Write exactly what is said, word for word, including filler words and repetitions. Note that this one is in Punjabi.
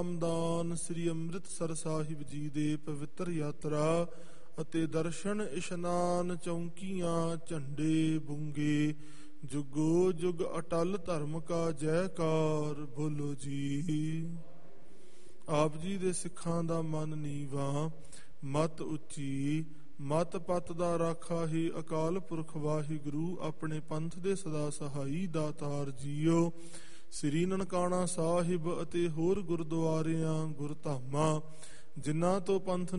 ਨਾਮਦਾਨ ਸ੍ਰੀ ਅੰਮ੍ਰਿਤਸਰ ਸਾਹਿਬ ਜੀ ਦੇ ਪਵਿੱਤਰ ਯਾਤਰਾ ਅਤੇ ਦਰਸ਼ਨ ਇਸ਼ਨਾਨ ਚੌਂਕੀਆਂ ਝੰਡੇ ਬੁੰਗੇ ਜੁਗੋ ਜੁਗ ਅਟਲ ਧਰਮ ਕਾ ਜੈਕਾਰ ਬੋਲੋ ਜੀ। ਆਪ ਜੀ ਦੇ ਸਿੱਖਾਂ ਦਾ ਮਨ ਨੀਵਾਂ ਮਤ ਉੱਚੀ ਮਤ ਪਤ ਦਾ ਰਾਖਾ ਹੀ ਅਕਾਲ ਪੁਰਖ ਵਾਹਿਗੁਰੂ ਆਪਣੇ ਪੰਥ ਦੇ ਸਦਾ ਸਹਾਈ ਦਾਤਾਰ ਜੀਓ। ਸ੍ਰੀ ਨਨਕਾਣਾ ਸਾਹਿਬ ਅਤੇ ਹੋਰ ਗੁਰਦੁਆਰਿਆਂ ਗੁਰਧਾਮਾਂ ਜਿਨ੍ਹਾਂ ਤੋਂ ਪੰਥ